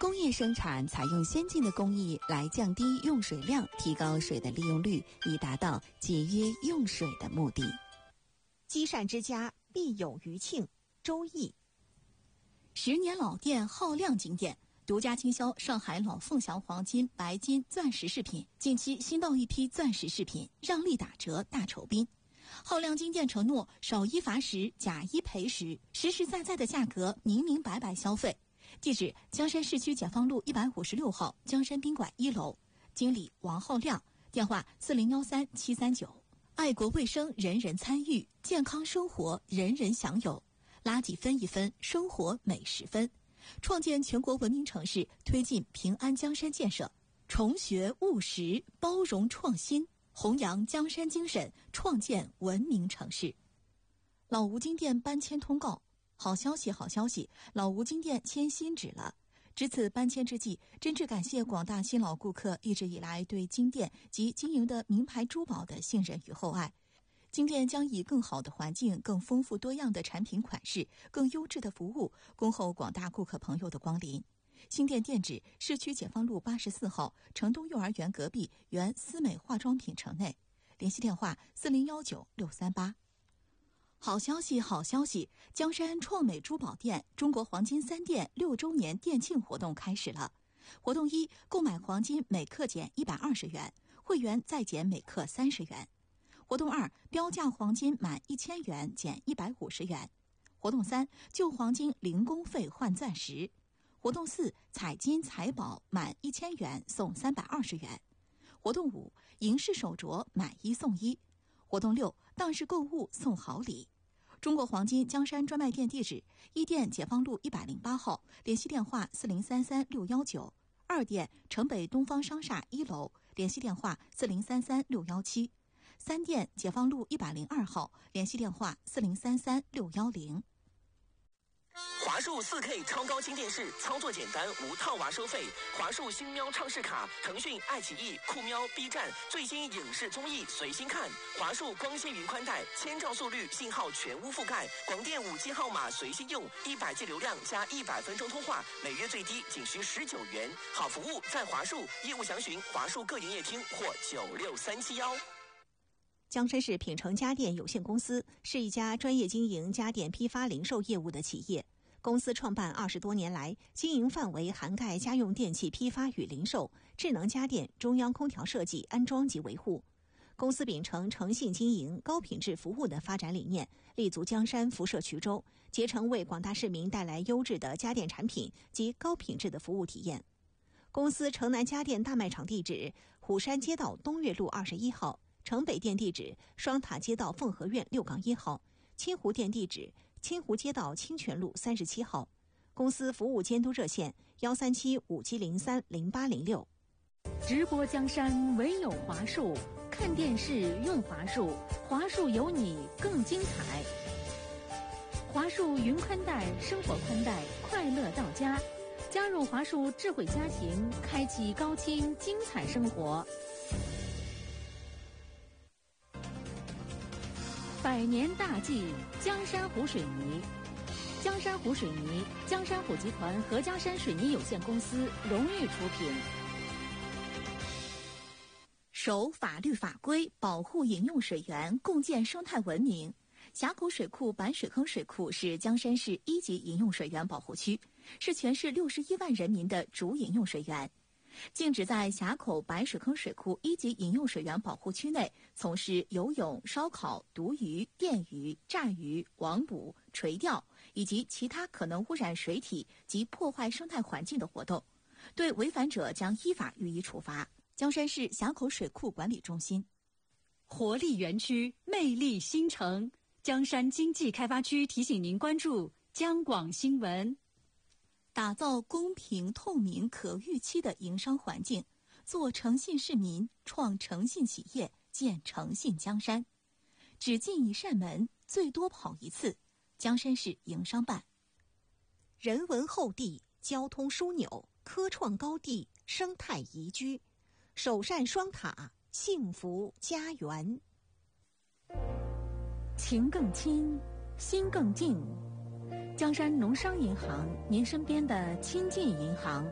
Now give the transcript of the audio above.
工业生产采用先进的工艺来降低用水量，提高水的利用率，以达到节约用水的目的。 积善之家，必有余庆。周易。 10年老店浩亮金店独家经销上海老凤祥黄金、白金、钻石饰品，近期新到一批钻石饰品，让利打折大酬宾。浩亮金店承诺少一罚十，假一赔十，实实在在的价格，明明白白消费。地址：江山市区解放路156号江山宾馆1楼，经理王浩亮，电话4013-739。爱国卫生，人人参与；健康生活，人人享有。垃圾分一分，生活每10分。创建全国文明城市，推进平安江山建设，崇学务实，包容创新，弘扬江山精神，创建文明城市。老吴金店搬迁通告。好消息，好消息！老吴金店迁新址了。值此搬迁之际，真挚感谢广大新老顾客一直以来对金店及经营的名牌珠宝的信任与厚爱。金店将以更好的环境、更丰富多样的产品款式、更优质的服务，恭候广大顾客朋友的光临。新店店址：市区解放路84号城东幼儿园隔壁原思美化妆品城内。联系电话4019-638。好消息，好消息！江山创美珠宝店中国黄金3店6周年店庆活动开始了。活动1：购买黄金每克减120元，会员再减每克30元。活动2：标价黄金满1000元减150元。活动3：旧黄金零工费换钻石。活动4：彩金财宝满1000元送320元。活动5：银饰手镯买1送1。活动6：当日购物送好礼。中国黄金江山专卖店地址：1店解放路108号，联系电话4033-619；2店城北东方商厦1楼，联系电话4033-617；3店解放路102号，联系电话4033-610。 华数 4K 超高清电视，操作简单，无套娃收费。华数新喵畅视卡，腾讯、爱奇艺、酷喵、B 站最新影视综艺随心看。华数光纤云宽带，1000兆速率，信号全屋覆盖。广电5G 号码随心用，100G 流量加100分钟通话，每月最低仅需19元。好服务在华数，业务详询华数各营业厅或96371。 江山市品城家电有限公司是一家专业经营家电批发零售业务的企业。公司创办20多年来，经营范围涵盖家用电器批发与零售、智能家电、中央空调设计、安装及维护。公司秉承诚信经营、高品质服务的发展理念，立足江山、辐射衢州，竭诚为广大市民带来优质的家电产品及高品质的服务体验。公司城南家电大卖场地址：虎山街道东岳路21号。城北店地址：双塔街道凤和苑6-1号，清湖店地址：清湖街道清泉路37号。公司服务监督热线13757030806。 直播江山唯有华数，看电视用华数，华数有你更精彩。华数云宽带，生活宽带，快乐到家。加入华数智慧家庭，开启高清精彩生活。100年大计，江山湖水泥。江山湖水泥，江山湖集团和江山水泥有限公司荣誉出品。 守法律法规，保护饮用水源，共建生态文明。峡口水库板水坑水库是江山市1级饮用水源保护区，是全市61万人民的主饮用水源。禁止在峡口白水坑水库1级饮用水源保护区内从事游泳、烧烤、毒鱼、电鱼、炸鱼、网捕、垂钓以及其他可能污染水体及破坏生态环境的活动，对违反者将依法予以处罚。江山市峡口水库管理中心。 活力园区，魅力新城，江山经济开发区提醒您关注江广新闻。 打造公平、透明、可预期的营商环境，做诚信市民，创诚信企业，建诚信江山。只进一扇门，最多跑一次。江山市营商办。 人文厚地，交通枢纽，科创高地，生态宜居，首善双塔，幸福家园。 情更亲，心更近。江山农商银行，您身边的亲近银行。